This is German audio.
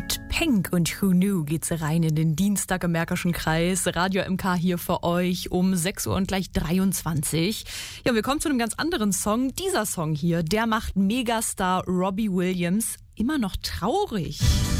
Mit Penk und Who Knew geht's rein in den Dienstag im Märkischen Kreis. Radio MK hier für euch um 6 Uhr und gleich 23. Ja, wir kommen zu einem ganz anderen Song. Dieser Song hier, der macht Megastar Robbie Williams immer noch traurig.